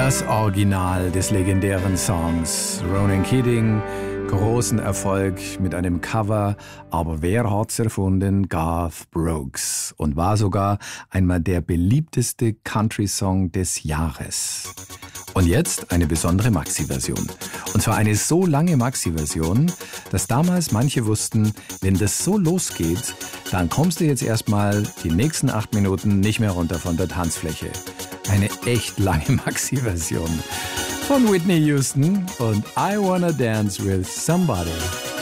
Das Original des legendären Songs. Ronan Keating, großen Erfolg mit einem Cover, aber wer hat's erfunden? Garth Brooks. Und war sogar einmal der beliebteste Country-Song des Jahres. Und jetzt eine besondere Maxi-Version. Und zwar eine so lange Maxi-Version, dass damals manche wussten, wenn das so losgeht, dann kommst du jetzt erstmal die nächsten 8 Minuten nicht mehr runter von der Tanzfläche. Eine echt lange Maxi-Version von Whitney Houston und I Wanna Dance with Somebody.